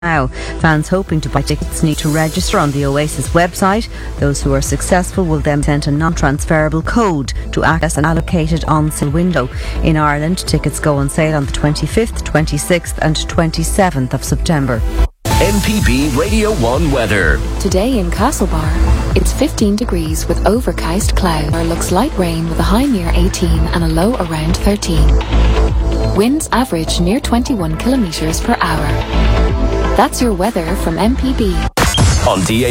Now, fans hoping to buy tickets need to register on the Oasis website. Those who are successful will then send a non-transferable code to access an allocated on-sale window. In Ireland, tickets go on sale on the 25th, 26th and 27th of September. NPB Radio 1 weather. Today in Castlebar, it's 15 degrees with overcast cloud. There looks light rain with a high near 18 and a low around 13. Winds average near 21 kilometres per hour. That's your weather from MPB. On DAB